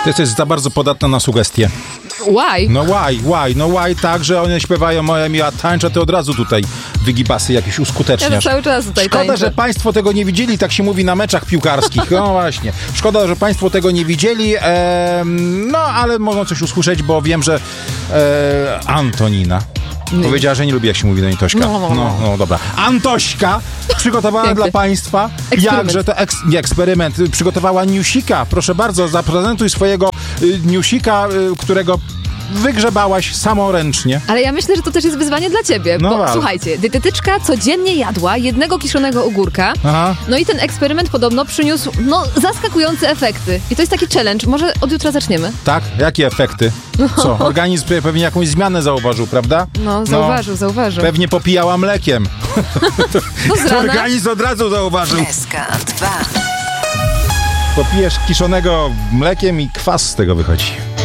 Ty jesteś za bardzo podatna na sugestie. Why? No why, tak, że one śpiewają moja miła tańcza, ty od razu tutaj wygibasy jakieś Ja uskuteczniasz. to cały czas tutaj Szkoda, tańczę. że państwo tego nie widzieli, tak się mówi na meczach piłkarskich. No właśnie. Szkoda, że państwo tego nie widzieli, no ale można coś usłyszeć, bo wiem, że Antonina powiedziała, że nie lubi, jak się mówi do niej Tośka. No dobra. Antośka przygotowała Piękny. dla państwa, Eksperyment. jakże to eksperyment. Przygotowała newsika. Proszę bardzo, zaprezentuj swojego newsika, którego wygrzebałaś samoręcznie. Ale ja myślę, że to też jest wyzwanie dla ciebie, No bo ale. słuchajcie, dietetyczka codziennie jadła jednego kiszonego ogórka, Aha. no i ten eksperyment podobno przyniósł, zaskakujące efekty. I to jest taki challenge, może od jutra zaczniemy? Tak? Jakie efekty? Co? Organizm pewnie jakąś zmianę zauważył, prawda? No, zauważył. Pewnie popijała mlekiem. No z rana. Organizm od razu zauważył. SK2. Popijesz kiszonego mlekiem i kwas z tego wychodzi.